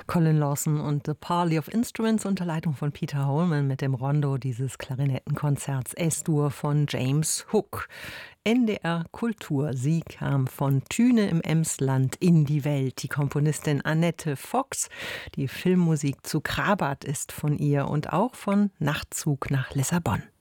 Colin Lawson und The Parley of Instruments unter Leitung von Peter Holman mit dem Rondo dieses Klarinettenkonzerts S-Dur von James Hook. NDR Kultur. Sie kam von Thüne im Emsland in die Welt. Die Komponistin Annette Fox. Die Filmmusik zu Krabat ist von ihr und auch von Nachtzug nach Lissabon.